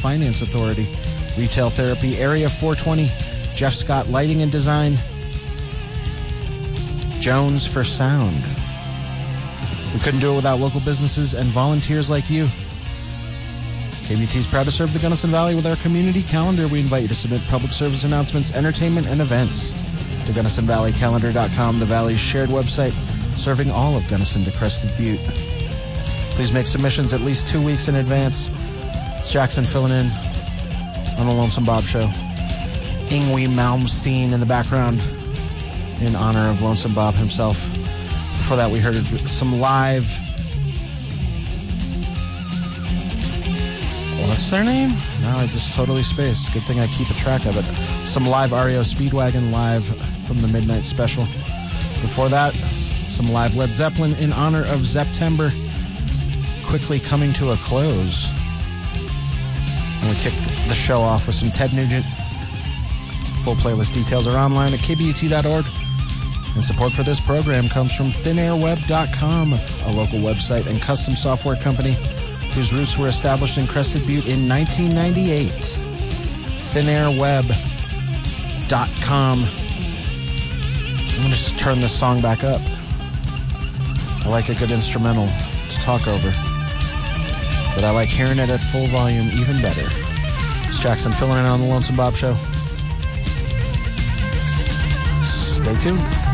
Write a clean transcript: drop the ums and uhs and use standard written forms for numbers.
Finance Authority, Retail Therapy, Area 420, Jeff Scott Lighting and Design, Jones for Sound. We couldn't do it without local businesses and volunteers like you. KBT is proud to serve the Gunnison Valley with our community calendar. We invite you to submit public service announcements, entertainment, and events to GunnisonValleyCalendar.com, the Valley's shared website, serving all of Gunnison to Crested Butte. Please make submissions at least 2 weeks in advance. It's Jackson filling in on the Lonesome Bob Show. Yngwie Malmsteen in the background in honor of Lonesome Bob himself. Before that, we heard some live... What's their name? Now I just totally spaced. Good thing I keep a track of it. Some live REO Speedwagon live from the Midnight Special. Before that, some live Led Zeppelin in honor of September, quickly coming to a close. And we kicked the show off with some Ted Nugent. Full playlist details are online at kbut.org. And support for this program comes from thinairweb.com, a local website and custom software company whose roots were established in Crested Butte in 1998. thinairweb.com. I'm going to just turn this song back up. I like a good instrumental to talk over, but I like hearing it at full volume even better. It's Jackson filling in on the Lonesome Bob Show. Stay tuned.